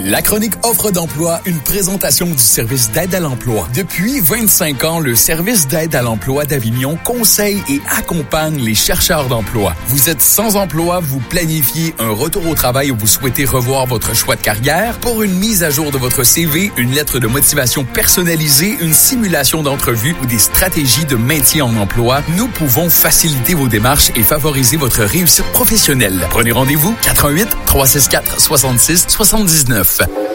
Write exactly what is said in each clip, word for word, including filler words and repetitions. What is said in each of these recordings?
La chronique Offre d'emploi, une présentation du service d'aide à l'emploi. Depuis vingt-cinq ans, le service d'aide à l'emploi d'Avignon conseille et accompagne les chercheurs d'emploi. Vous êtes sans emploi, vous planifiez un retour au travail ou vous souhaitez revoir votre choix de carrière? Pour une mise à jour de votre C V, une lettre de motivation personnalisée, une simulation d'entrevue ou des stratégies de maintien en emploi, nous pouvons faciliter vos démarches et favoriser votre réussite professionnelle. Prenez rendez-vous quatre un huit, trois six quatre, six six sept neuf.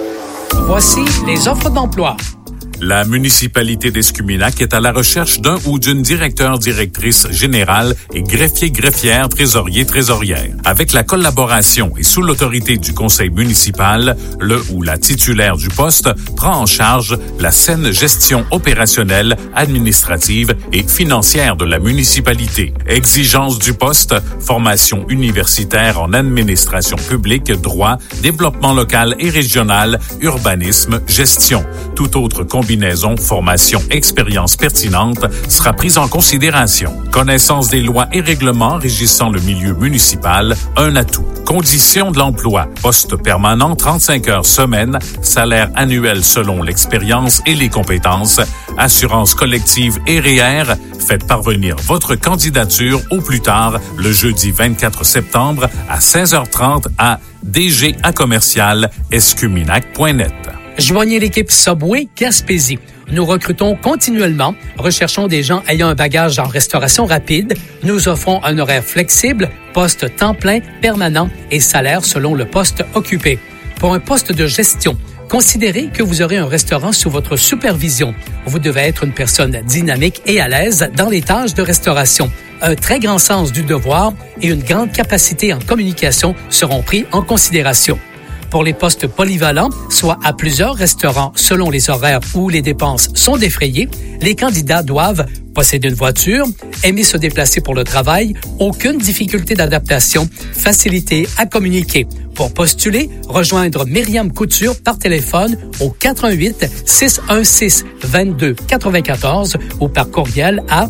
Voici les offres d'emploi. La municipalité d'Escuminac est à la recherche d'un ou d'une directeur-directrice générale et greffier-greffière, trésorier-trésorière. Avec la collaboration et sous l'autorité du conseil municipal, le ou la titulaire du poste prend en charge la saine gestion opérationnelle, administrative et financière de la municipalité. Exigences du poste, formation universitaire en administration publique, droit, développement local et régional, urbanisme, gestion. Toute autre combinaison, formation, expérience pertinente sera prise en considération. Connaissance des lois et règlements régissant le milieu municipal, un atout. Conditions de l'emploi, poste permanent trente-cinq heures semaine, salaire annuel selon l'expérience et les compétences, assurance collective et R E E R. Faites parvenir votre candidature au plus tard le jeudi vingt-quatre septembre à seize heures trente à d g a commercial escuminac point net. Joignez l'équipe Subway Gaspésie. Nous recrutons continuellement, recherchons des gens ayant un bagage en restauration rapide. Nous offrons un horaire flexible, poste temps plein, permanent et salaire selon le poste occupé. Pour un poste de gestion, considérez que vous aurez un restaurant sous votre supervision. Vous devez être une personne dynamique et à l'aise dans les tâches de restauration. Un très grand sens du devoir et une grande capacité en communication seront pris en considération. Pour les postes polyvalents, soit à plusieurs restaurants selon les horaires où les dépenses sont défrayées, les candidats doivent posséder une voiture, aimer se déplacer pour le travail, aucune difficulté d'adaptation, facilité à communiquer. Pour postuler, rejoindre Myriam Couture par téléphone au quatre un huit, six un six, deux deux quatre quatre ou par courriel à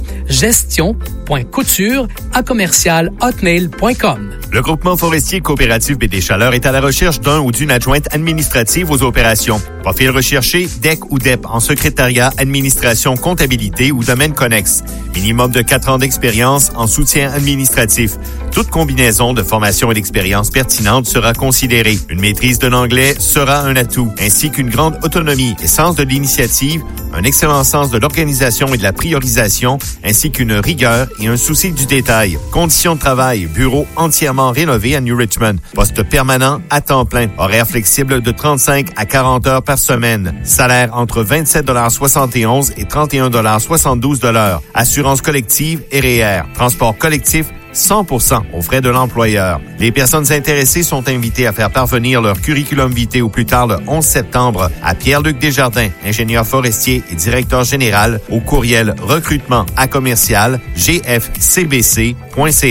gestion.couture à commercial hotmail point com. Le groupement forestier coopératif Baie des Chaleurs est à la recherche d'un ou d'une adjointe administrative aux opérations. Profil recherché, D E C ou D E P en secrétariat, administration, comptabilité ou domaine connexe. Minimum de quatre ans d'expérience en soutien administratif. Toute combinaison de formation et d'expérience pertinente sera considérée. Une maîtrise de l'anglais sera un atout, ainsi qu'une grande autonomie et sens de l'initiative, un excellent sens de l'organisation et de la priorisation, ainsi qu'une rigueur et un souci du détail. Conditions de travail, bureau entièrement rénové à New Richmond. Poste permanent à temps plein. Horaire flexible de trente-cinq à quarante heures par semaine. Salaire entre vingt-sept soixante et onze et trente et un soixante-douze. Assurance collective et R E E R. Transport collectif cent pour cent aux frais de l'employeur. Les personnes intéressées sont invitées à faire parvenir leur curriculum vitae au plus tard le onze septembre à Pierre-Luc Desjardins, ingénieur forestier et directeur général, au courriel recrutement à commercial g f c b c point c a.